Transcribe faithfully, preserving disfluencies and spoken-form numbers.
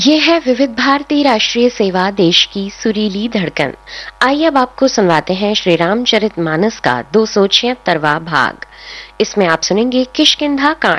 ये है विविध भारती राष्ट्रीय सेवा, देश की सुरीली धड़कन। आइए अब आपको सुनवाते हैं श्री रामचरितमानस का दो सौ छिहत्तरवां भाग। इसमें आप सुनेंगे किष्किंधा कांड।